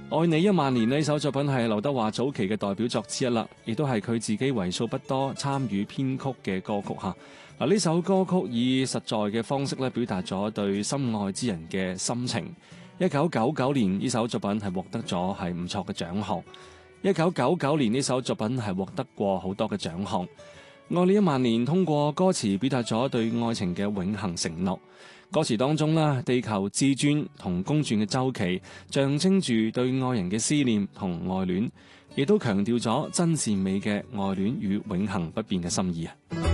愛你1萬年呢首作品係劉德華早期嘅代表作之一啦，亦都係佢自己為數不多參與編曲嘅歌曲吓。嗱，呢首歌曲以實在嘅方式咧表達咗對心愛之人嘅心情。1999年呢首作品係獲得咗係唔錯嘅獎項。1999年呢首作品係獲得過好多嘅獎項。愛你1萬年通過歌詞表達咗對愛情嘅永恆承諾。歌詞當中啦，地球自轉同公轉嘅周期，象徵住對愛人嘅思念同愛戀，亦都強調咗真善美嘅愛戀與永恆不變嘅心意啊！